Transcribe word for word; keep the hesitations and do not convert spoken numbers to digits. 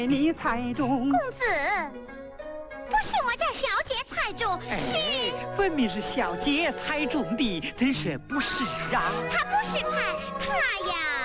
你猜中。 公子，不是我家小姐猜中，是、 哎、分明是小姐猜中的，怎说不是啊？ 她不是猜，她